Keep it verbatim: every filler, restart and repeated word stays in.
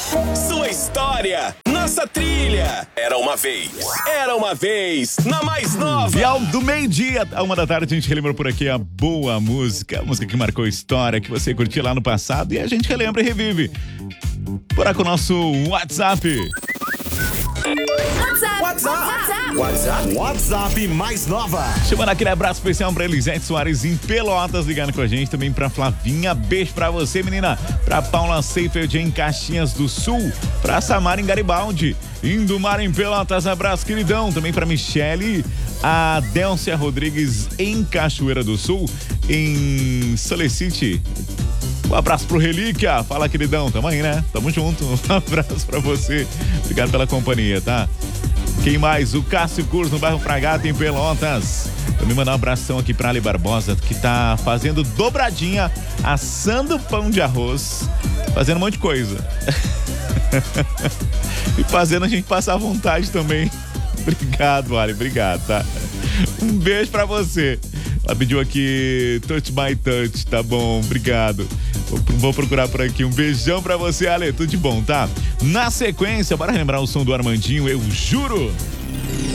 Sua história, nossa trilha. Era uma vez, era uma vez, na mais nova. E ao do meio-dia, a uma da tarde, a gente relembra por aqui a boa música, a música que marcou a história, que você curtiu lá no passado e a gente relembra e revive. Bora com o nosso WhatsApp. WhatsApp, WhatsApp, WhatsApp, WhatsApp mais nova. Chamando aquele abraço especial pra Elisete Soares em Pelotas, ligando com a gente. Também pra Flavinha, beijo pra você, menina. Pra Paula Seifeld em Caxias do Sul. Pra Samara em Garibaldi. Indumar em Pelotas, abraço, queridão. Também pra Michele. A Délcia Rodrigues em Cachoeira do Sul. Em Solicite. Um abraço pro Relíquia. Fala, queridão. Tamo aí, né? Tamo junto. Um abraço pra você. Obrigado pela companhia, tá? Quem mais? O Cássio Curso no bairro Fragata, em Pelotas. Também mandar um abração aqui pra Ali Barbosa, que tá fazendo dobradinha, assando pão de arroz, fazendo um monte de coisa. E fazendo a gente passar à vontade também. Obrigado, Ali. Obrigado, tá? Um beijo pra você. Ela pediu aqui Touch My Touch, tá bom, obrigado. Vou, vou procurar por aqui. Um beijão pra você, Ale, tudo de bom, tá? Na sequência, bora relembrar o som do Armandinho, Eu Juro.